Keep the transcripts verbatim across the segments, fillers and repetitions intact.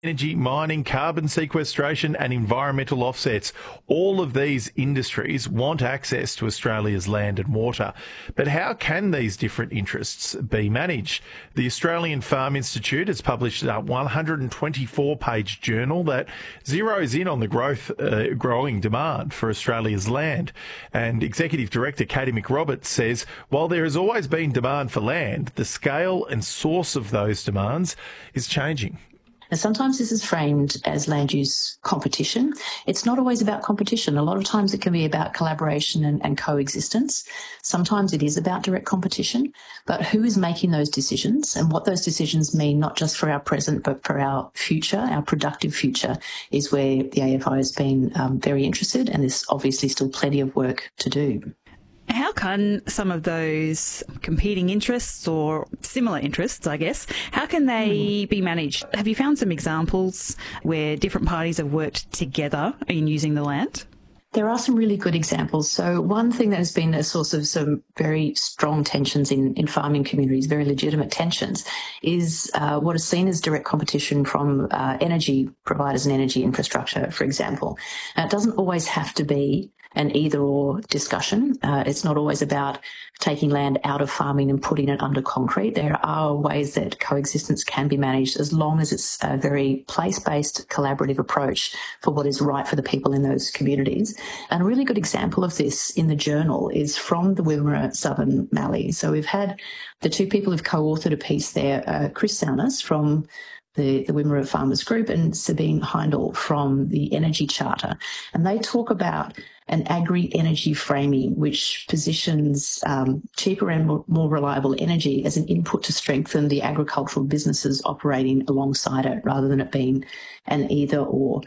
Energy, mining, carbon sequestration and environmental offsets. All of these industries want access to Australia's land and water. But how can these different interests be managed? The Australian Farm Institute has published a one hundred twenty-four page journal that zeroes in on the growth, uh, growing demand for Australia's land. And Executive Director Katie McRoberts says while there has always been demand for land, the scale and source of those demands is changing. Now, sometimes this is framed as land use competition. It's not always about competition. A lot of times it can be about collaboration and, and coexistence. Sometimes it is about direct competition. But who is making those decisions and what those decisions mean, not just for our present, but for our future, our productive future, is where the A F I has been um, very interested, and there's obviously still plenty of work to do. How can some of those competing interests or similar interests, I guess, how can they be managed? Have you found some examples where different parties have worked together in using the land? There are some really good examples. So one thing that has been a source of some very strong tensions in, in farming communities, very legitimate tensions, is uh, what is seen as direct competition from uh, energy providers and energy infrastructure, for example. Now, it doesn't always have to be an either-or discussion. Uh, it's not always about taking land out of farming and putting it under concrete. There are ways that coexistence can be managed as long as it's a very place-based collaborative approach for what is right for the people in those communities. And a really good example of this in the journal is from the Wimmera Southern Mallee. So we've had the two people who've co-authored a piece there, uh, Chris Saunas from the, the Wimmera Farmers Group and Sabine Heindel from the Energy Charter. And they talk about an agri-energy framing which positions um, cheaper and more, more reliable energy as an input to strengthen the agricultural businesses operating alongside it rather than it being an either-or.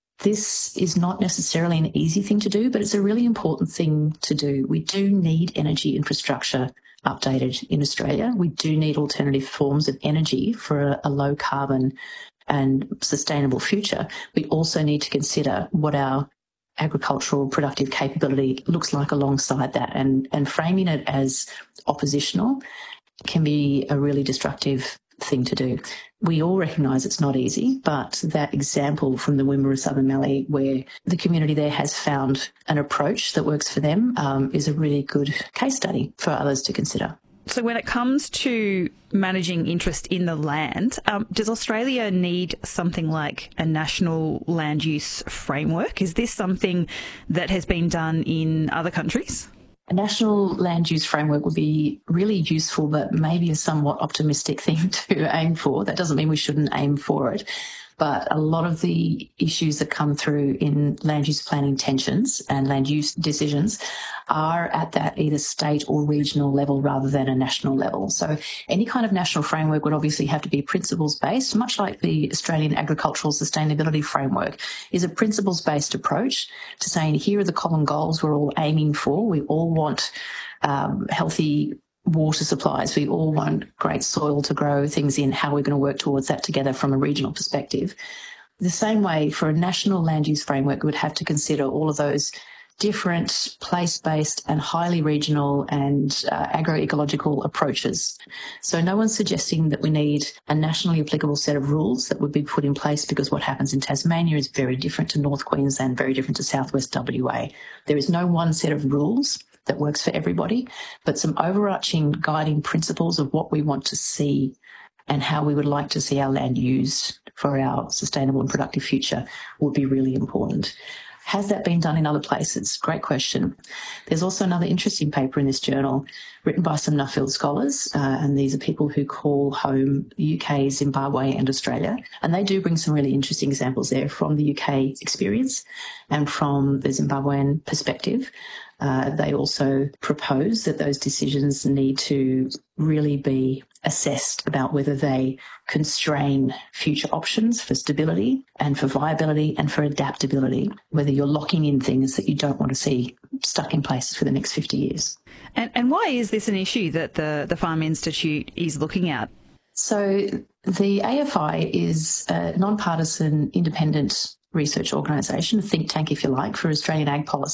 This is not necessarily an easy thing to do, but it's a really important thing to do. We do need energy infrastructure updated in Australia. We do need alternative forms of energy for a, a low carbon and sustainable future. We also need to consider what our agricultural productive capability looks like alongside that, and, and framing it as oppositional can be a really destructive thing to do. We all recognise it's not easy, but that example from the Wimmera Southern Mallee where the community there has found an approach that works for them um, is a really good case study for others to consider. So when it comes to managing interest in the land, um, does Australia need something like a national land use framework? Is this something that has been done in other countries? A national land use framework would be really useful, but maybe a somewhat optimistic thing to aim for. That doesn't mean we shouldn't aim for it. But a lot of the issues that come through in land use planning tensions and land use decisions are at that either state or regional level rather than a national level. So any kind of national framework would obviously have to be principles-based, much like the Australian Agricultural Sustainability Framework is a principles-based approach to saying here are the common goals we're all aiming for. We all want um, healthy water supplies. We all want great soil to grow things in. How we're going to work towards that together from a regional perspective. The same way for a national land use framework, we would have to consider all of those different place-based and highly regional and uh, agroecological approaches. So no one's suggesting that we need a nationally applicable set of rules that would be put in place, because what happens in Tasmania is very different to North Queensland, very different to Southwest W A. There is no one set of rules that works for everybody, but some overarching guiding principles of what we want to see and how we would like to see our land used for our sustainable and productive future would be really important. Has that been done in other places? Great question. There's also another interesting paper in this journal written by some Nuffield scholars, uh, and these are people who call home the U K, Zimbabwe and Australia. And they do bring some really interesting examples there from the U K experience and from the Zimbabwean perspective. Uh, they also propose that those decisions need to really be assessed about whether they constrain future options for stability and for viability and for adaptability, whether you're locking in things that you don't want to see stuck in place for the next fifty years. And, and why is this an issue that the, the Farm Institute is looking at? So the A F I is a non-partisan independent research organisation, a think tank if you like, for Australian ag policy.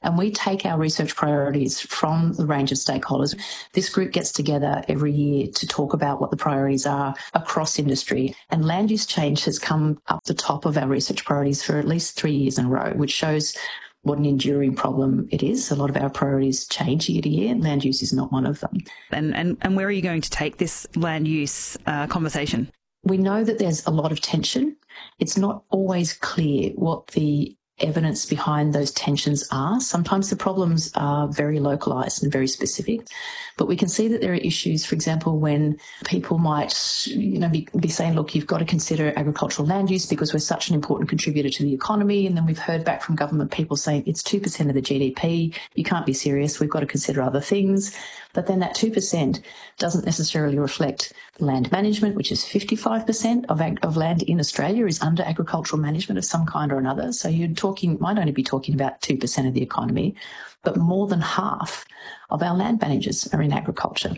And we take our research priorities from the range of stakeholders. This group gets together every year to talk about what the priorities are across industry. And land use change has come up the top of our research priorities for at least three years in a row, which shows what an enduring problem it is. A lot of our priorities change year to year, and land use is not one of them. And and, and where are you going to take this land use uh, conversation? We know that there's a lot of tension. It's not always clear what the evidence behind those tensions are. Sometimes the problems are very localised and very specific, but we can see that there are issues, for example, when people might you know, be, be saying, look, you've got to consider agricultural land use because we're such an important contributor to the economy, and then we've heard back from government people saying it's two percent of the G D P, you can't be serious, we've got to consider other things. But then that two percent doesn't necessarily reflect land management, which is fifty-five percent of, ag- of land in Australia is under agricultural management of some kind or another. So you're talking, might only be talking about two percent of the economy, but more than half of our land managers are in agriculture.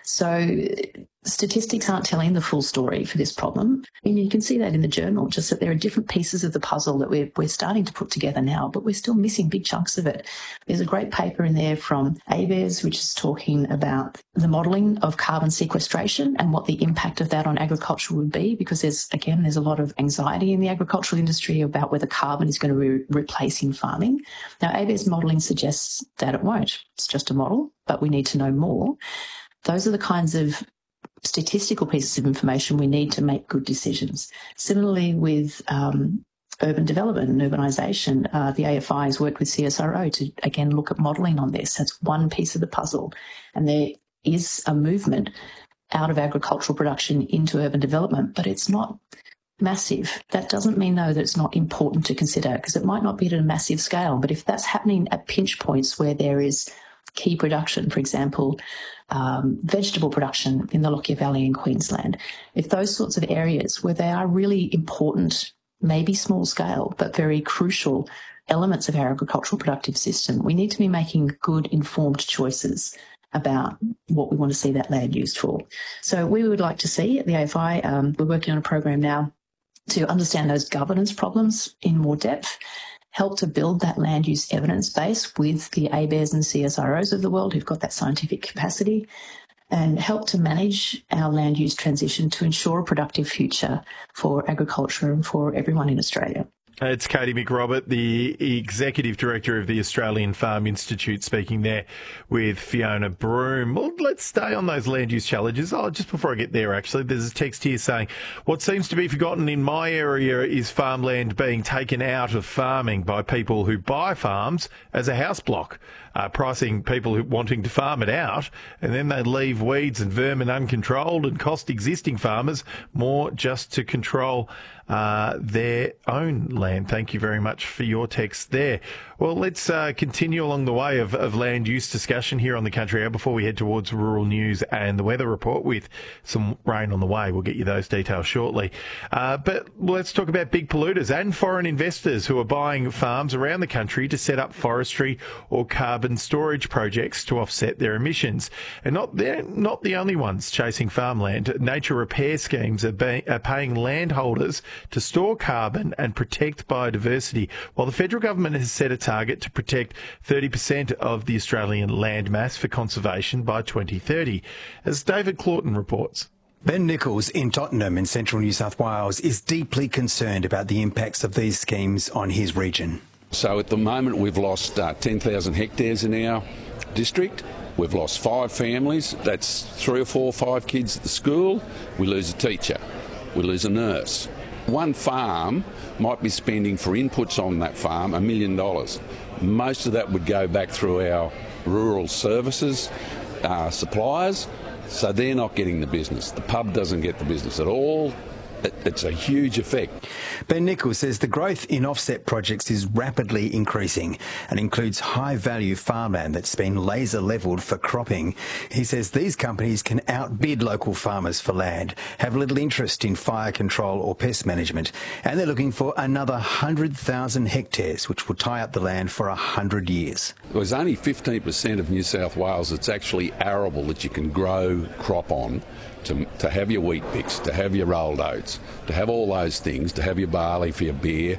So statistics aren't telling the full story for this problem. I mean, you can see that in the journal, just that there are different pieces of the puzzle that we're, we're starting to put together now, but we're still missing big chunks of it. There's a great paper in there from ABARES, which is talking about the modelling of carbon sequestration and what the impact of that on agriculture would be, because there's, again, there's a lot of anxiety in the agricultural industry about whether carbon is going to be replacing farming. Now, ABARES modelling suggests that it won't. It's just a model, but we need to know more. Those are the kinds of statistical pieces of information we need to make good decisions. Similarly with um, urban development and urbanisation, uh, the A F I has worked with C S R O to, again, look at modelling on this. That's one piece of the puzzle. And there is a movement out of agricultural production into urban development, but it's not massive. That doesn't mean, though, that it's not important to consider, because it might not be at a massive scale. But if that's happening at pinch points where there is key production, for example, um, vegetable production in the Lockyer Valley in Queensland, if those sorts of areas where they are really important, maybe small scale, but very crucial elements of our agricultural productive system, we need to be making good, informed choices about what we want to see that land used for. So we would like to see at the A F I, um, we're working on a program now to understand those governance problems in more depth, help to build that land use evidence base with the ABARES and C S R Os of the world who've got that scientific capacity, and help to manage our land use transition to ensure a productive future for agriculture and for everyone in Australia. It's Katie McRobert, the Executive Director of the Australian Farm Institute, speaking there with Fiona Broome. Well, let's stay on those land use challenges. Oh, just before I get there, actually, there's a text here saying, what seems to be forgotten in my area is farmland being taken out of farming by people who buy farms as a house block, uh, pricing people who wanting to farm it out, and then they leave weeds and vermin uncontrolled and cost existing farmers more just to control uh, their own land. Thank you very much for your text there. Well, let's uh, continue along the way of, of land use discussion here on the Country Hour before we head towards rural news and the weather report with some rain on the way. We'll get you those details shortly. Uh, but let's talk about big polluters and foreign investors who are buying farms around the country to set up forestry or carbon storage projects to offset their emissions. And not they're not the only ones chasing farmland. Nature repair schemes are, be, are paying landholders to store carbon and protect biodiversity, while the federal government has set a target to protect thirty percent of the Australian land mass for conservation by twenty thirty, as David Claughton reports. Ben Nichols in Tottenham in central New South Wales is deeply concerned about the impacts of these schemes on his region. So at the moment we've lost uh, ten thousand hectares in our district. We've lost five families. That's three or four or five kids at the school. We lose a teacher. We lose a nurse. One farm might be spending for inputs on that farm a million dollars. Most of that would go back through our rural services uh, suppliers, so they're not getting the business. The pub doesn't get the business at all. It's a huge effect. Ben Nichols says the growth in offset projects is rapidly increasing and includes high-value farmland that's been laser-levelled for cropping. He says these companies can outbid local farmers for land, have little interest in fire control or pest management, and they're looking for another one hundred thousand hectares, which will tie up the land for one hundred years. There's only fifteen percent of New South Wales that's actually arable that you can grow crop on. To, to have your wheat picks, to have your rolled oats, to have all those things, to have your barley for your beer,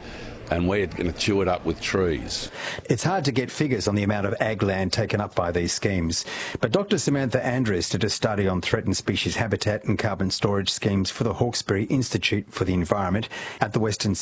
and we're going to chew it up with trees. It's hard to get figures on the amount of ag land taken up by these schemes, but Doctor Samantha Andrews did a study on threatened species habitat and carbon storage schemes for the Hawkesbury Institute for the Environment at the Western Sydney